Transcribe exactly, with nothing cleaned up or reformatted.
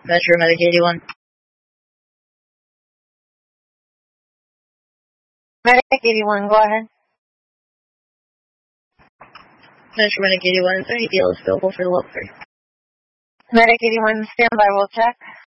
Metro Medic eighty-one. Medic eighty-one, go ahead. Metro Medic eighty-one, is there any deals available for the level three? Medic eighty-one, stand by, we'll check.